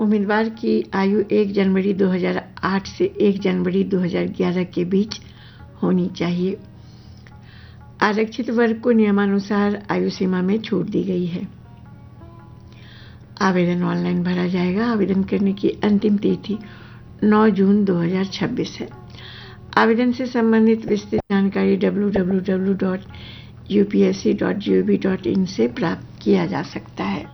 उम्मीदवार की आयु 1 जनवरी 2008 से 1 जनवरी 2011 के बीच होनी चाहिए। आरक्षित वर्ग को नियमानुसार आयु सीमा में छूट दी गई है। आवेदन ऑनलाइन भरा जाएगा। आवेदन करने की अंतिम तिथि 9 जून 2026 है। आवेदन से संबंधित विस्तृत जानकारी www.upsc.gov.in से प्राप्त किया जा सकता है।